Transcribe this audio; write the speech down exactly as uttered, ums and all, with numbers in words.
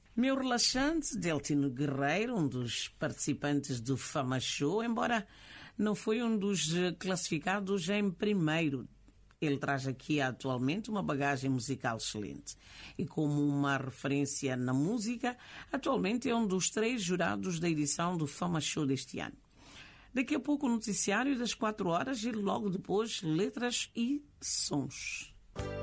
Meu relaxante, Deltino Guerreiro, um dos participantes do Fama Show, embora não foi um dos classificados em primeiro. Ele traz aqui atualmente uma bagagem musical excelente. E como uma referência na música, atualmente é um dos três jurados da edição do Fama Show deste ano. Daqui a pouco o noticiário das quatro horas e logo depois letras e sons.